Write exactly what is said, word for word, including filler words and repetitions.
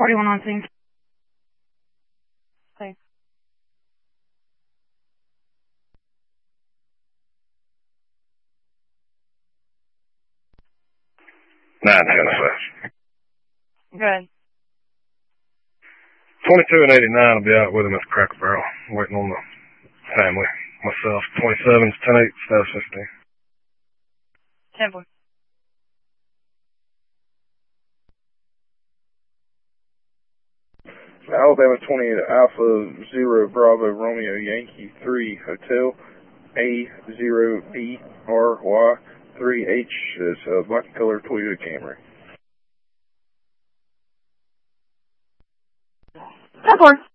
forty-one on scene. Thanks. Nine Genesis. Good. Twenty-two and eighty-nine will be out with him at the Cracker Barrel, waiting on the family. Myself, twenty-seven, ten eight, status fifteen. Temple. Alabama twenty Alpha Zero Bravo Romeo Yankee three Hotel A zero B R Y three H is a black and color Toyota Camry. ten four.